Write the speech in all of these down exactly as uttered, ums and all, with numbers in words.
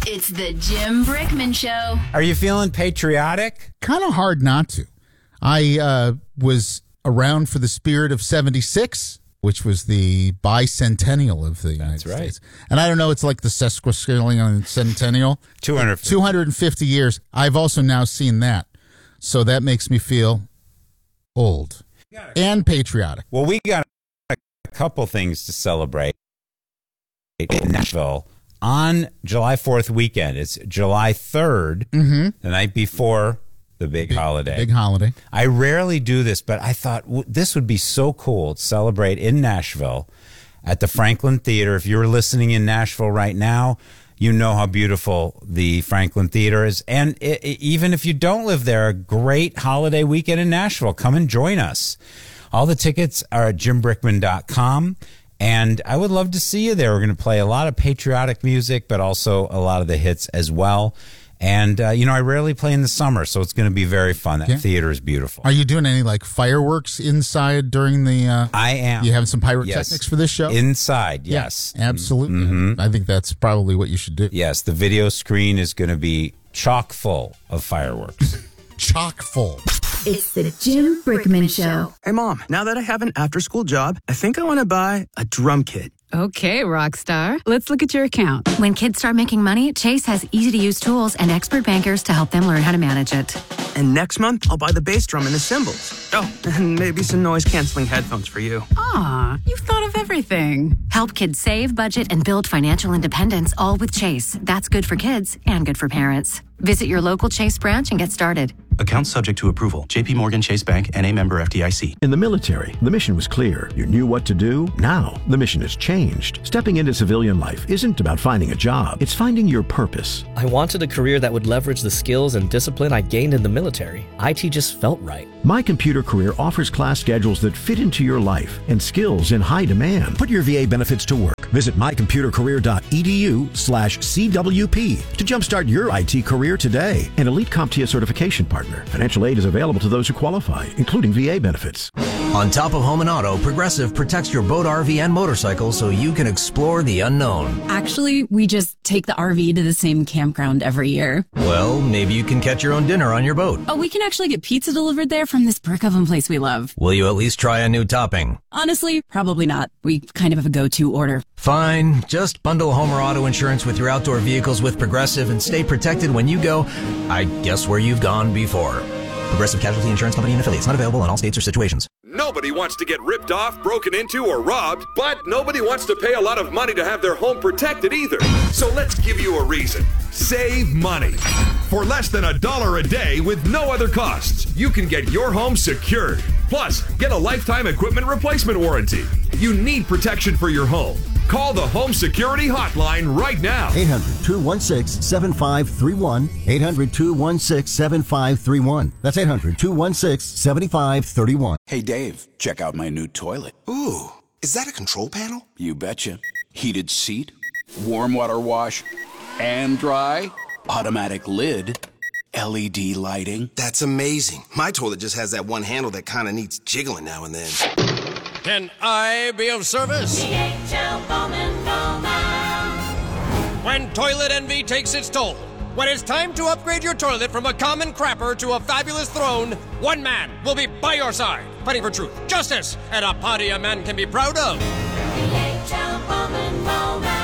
It's the Jim Brickman Show. Are you feeling patriotic? Kind of hard not to. I uh, was around for the Spirit of seventy-six, which was the bicentennial of the United That's right. States. And I don't know, it's like the sesquicentennial centennial. two hundred fifty. two hundred fifty years. I've also now seen that. So that makes me feel old and patriotic. Well, we got a couple things to celebrate in Nashville on July fourth weekend. It's July third, Mm-hmm. the night before the big, Big- holiday. Big holiday. I rarely do this, but I thought w- this would be so cool to celebrate in Nashville at the Franklin Theater. If you're listening in Nashville right now, you know how beautiful the Franklin Theater is. And i i even if you don't live there, a great holiday weekend in Nashville. Come and join us. All the tickets are at jim brickman dot com. And I would love to see you there. We're going to play a lot of patriotic music, but also a lot of the hits as well. And, uh, you know, I rarely play in the summer, so it's going to be very fun. That Yeah. theater is beautiful. Are you doing any like fireworks inside during the? Uh, I am. You have some pyrotechnics Yes. for this show? Inside, yes. Yeah, absolutely. Mhm. I think that's probably what you should do. Yes, the video screen is going to be chock full of fireworks. Chock full. It's the Jim Brickman Show. Hey, Mom, now that I have an after-school job, I think I want to buy a drum kit. Okay, Rockstar. Let's look at your account. When kids start making money, Chase has easy-to-use tools and expert bankers to help them learn how to manage it. And next month, I'll buy the bass drum and the cymbals. Oh, and maybe some noise-canceling headphones for you. Aw, you've thought of everything. Help kids save, budget, and build financial independence, all with Chase. That's good for kids and good for parents. Visit your local Chase branch and get started. Account subject to approval. J P Morgan Chase Bank, N A member F D I C. In the military, the mission was clear. You knew what to do. Now, the mission has changed. Stepping into civilian life isn't about finding a job. It's finding your purpose. I wanted a career that would leverage the skills and discipline I gained in the military. I T just felt right. My Computer Career offers class schedules that fit into your life and skills in high demand. Put your V A benefits to work. Visit my computer career dot e d u slash C W P to jumpstart your I T career today. An elite CompTIA certification partner. Financial aid is available to those who qualify, including V A benefits. On top of home and auto, Progressive protects your boat, R V, and motorcycle so you can explore the unknown. Actually, we just take the R V to the same campground every year. Well, maybe you can catch your own dinner on your boat. Oh, we can actually get pizza delivered there from this brick oven place we love. Will you at least try a new topping? Honestly, probably not. We kind of have a go-to order. Fine. Just bundle home or auto insurance with your outdoor vehicles with Progressive and stay protected when you go, I guess, where you've gone before. Progressive Casualty Insurance Company and affiliates. Not available in all states or situations. Nobody wants to get ripped off, broken into, or robbed, but nobody wants to pay a lot of money to have their home protected either. So let's give you a reason. Save money. For less than a dollar a day with no other costs, you can get your home secured. Plus, get a lifetime equipment replacement warranty. You need protection for your home. Call the Home Security Hotline right now. eight hundred, two one six, seven five three one. eight hundred, two one six, seven five three one. That's eight hundred, two one six, seven five three one. Hey, Dave, check out my new toilet. Ooh, is that a control panel? You betcha. Heated seat, warm water wash, and dry, automatic lid, L E D lighting. That's amazing. My toilet just has that one handle that kind of needs jiggling now and then. Can I be of service? D H L Bowman Bowman. When toilet envy takes its toll, when it's time to upgrade your toilet from a common crapper to a fabulous throne, one man will be by your side, fighting for truth, justice, and a party a man can be proud of. D H L Bowman Bowman.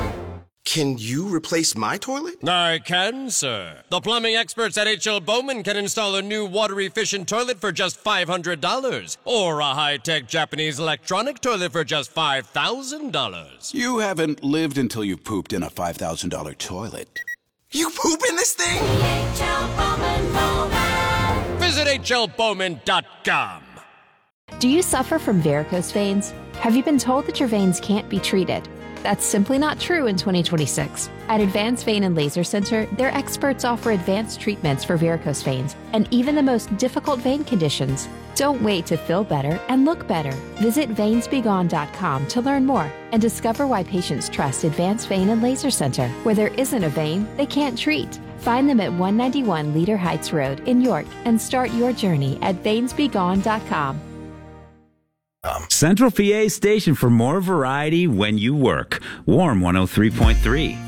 Can you replace my toilet? I can, sir. The plumbing experts at H L Bowman can install a new water-efficient toilet for just five hundred dollars, or a high-tech Japanese electronic toilet for just five thousand dollars. You haven't lived until you pooped in a five thousand dollars toilet. You poop in this thing? H L Bowman Bowman. Visit H L Bowman dot com. Do you suffer from varicose veins? Have you been told that your veins can't be treated? That's simply not true in twenty twenty-six. At Advanced Vein and Laser Center, their experts offer advanced treatments for varicose veins and even the most difficult vein conditions. Don't wait to feel better and look better. Visit veins be gone dot com to learn more and discover why patients trust Advanced Vein and Laser Center. Where there isn't a vein, they can't treat. Find them at one ninety-one Leader Heights Road in York and start your journey at veins be gone dot com. Central P A station for more variety when you work. Warm one oh three point three.